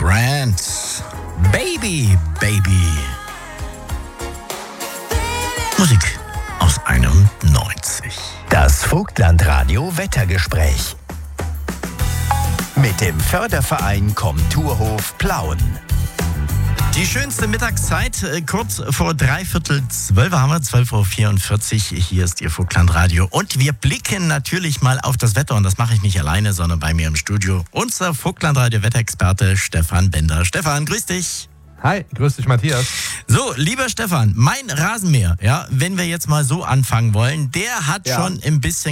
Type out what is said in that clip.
Brand. Baby, Baby. Musik aus 91. Das Vogtlandradio Wettergespräch. Mit dem Förderverein Komturhof Plauen. Die schönste Mittagszeit, kurz vor 11:45 haben wir, 12:44 Uhr. Hier ist Ihr Vogtlandradio. Und wir blicken natürlich mal auf das Wetter. Und das mache ich nicht alleine, sondern bei mir im Studio unser Vogtlandradio-Wetterexperte Stefan Bender. Stefan, grüß dich. Hi, grüß dich Matthias. So, lieber Stefan, mein Rasenmäher, ja, wenn wir jetzt mal so anfangen wollen, der hat schon ein bisschen